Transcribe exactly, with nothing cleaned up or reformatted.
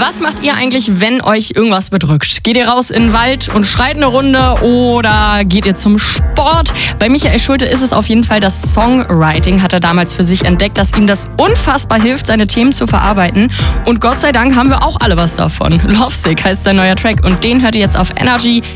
Was macht ihr eigentlich, wenn euch irgendwas bedrückt? Geht ihr raus in den Wald und schreit eine Runde oder geht ihr zum Sport? Bei Michael Schulte ist es auf jeden Fall das Songwriting, hat er damals für sich entdeckt, dass ihm das unfassbar hilft, seine Themen zu verarbeiten. Und Gott sei Dank haben wir auch alle was davon. Lovesick heißt sein neuer Track und den hört ihr jetzt auf Energy.